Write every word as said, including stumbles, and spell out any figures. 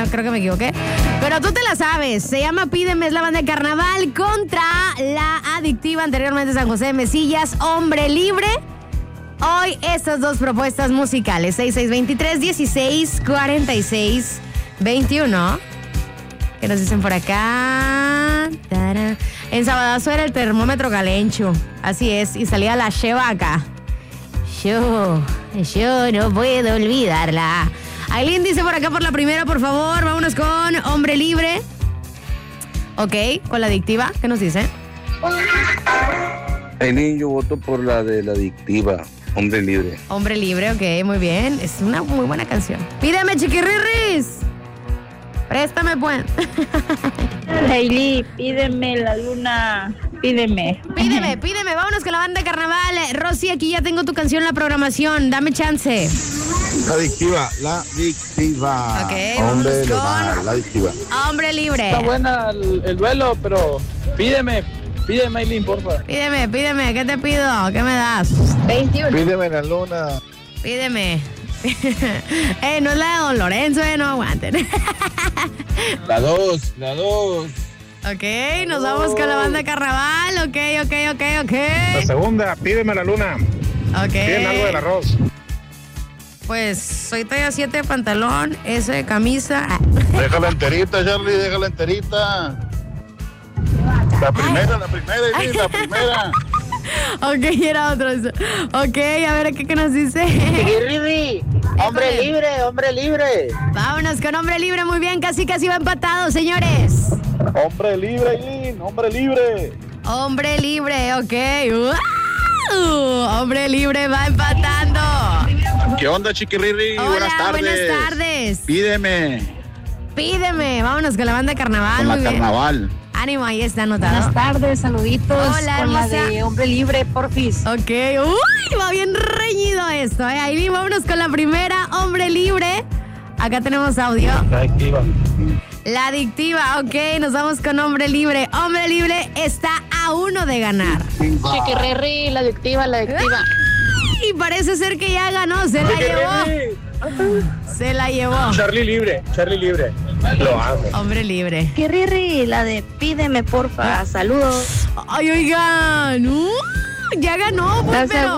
creo que me equivoqué. Pero tú te la sabes. Se llama Pídeme, es la banda de Carnaval contra la Adictiva, anteriormente San José de Mesillas, Hombre Libre. Hoy estas dos propuestas musicales, seis seis dos tres, dieciséis cuarenta y seis veintiuno. ¿Qué nos dicen por acá? ¡Tarán! En Sabadazo era el termómetro calencho. Así es, y salía la chevaca. Yo, yo no puedo olvidarla. Aileen dice por acá por la primera, por favor. Vámonos con Hombre Libre. Ok, con la Adictiva. ¿Qué nos dice? Aileen, yo voto por la de la Adictiva. Hombre Libre. Hombre Libre, ok, muy bien. Es una muy buena canción. Pídeme, chiquirrirris. Préstame, pues. Hailey, pídeme la luna. Pídeme. Pídeme, pídeme. Vámonos con la banda de Carnaval. Rosy, aquí ya tengo tu canción en la programación. Dame chance. La Adictiva, la Adictiva. Ok, Hombre vamos con la, la Adictiva. Hombre Libre. Está buena el, el duelo, pero pídeme, pídeme, Aileen, porfa. Pídeme, pídeme. ¿Qué te pido? ¿Qué me das? veintiuno. Pídeme la luna. Pídeme. eh, no es la de Don Lorenzo, eh, no aguanten. La dos, la dos. Ok, nos vamos con la banda de Carnaval. Ok, ok, ok, ok. La segunda, pídeme la luna. Ok. Pídeme algo del arroz. Pues soy talla siete de pantalón, S de camisa. Déjala enterita, Charlie, déjala enterita. La primera, la primera, Aileen, la primera. Ok, era otro eso. Ok, a ver, ¿qué, qué nos dice? Chiquirri, hombre libre, hombre libre. Vámonos con Hombre Libre, muy bien, casi casi va empatado, señores. Hombre libre, Aileen, hombre libre. Hombre Libre, ok. ¡Wow! Hombre Libre va empatando. ¿Qué onda, Chiquirri? Hola, buenas tardes. buenas tardes. Pídeme. Pídeme, vámonos con la banda de Carnaval. Con muy la bien. Carnaval. Ánimo, ahí está anotado. Buenas tardes, saluditos. Hola, con la hermosa. de Hombre Libre, porfis. Ok, uy, va bien reñido esto, ¿eh? Ahí vámonos con la primera, Hombre Libre. Acá tenemos audio. La Adictiva. La Adictiva, ok, nos vamos con Hombre Libre. Hombre Libre está a uno de ganar. Chiquirri, la adictiva, la adictiva. Y parece ser que ya ganó, se la llevó. Se la llevó. Charlie libre, Charlie libre. Lo amo. Hombre Libre. Chiquirri, la de pídeme, porfa. Saludos. Ay, oigan, uh, ya ganó, pues, La pero...